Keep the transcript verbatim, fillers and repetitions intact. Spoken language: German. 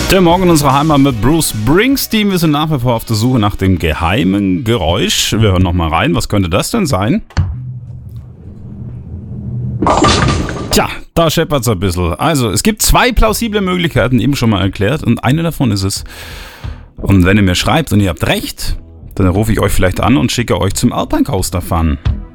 Der Morgen in unserer Heimat mit Bruce Springsteen. Wir sind nach wie vor auf der Suche nach dem geheimen Geräusch. Wir hören nochmal rein. Was könnte das denn sein? Tja, da scheppert es ein bisschen. Also, es gibt zwei plausible Möglichkeiten, eben schon mal erklärt. Und eine davon ist es. Und wenn ihr mir schreibt und ihr habt recht, dann rufe ich euch vielleicht an und schicke euch zum Alpine Coaster fahren.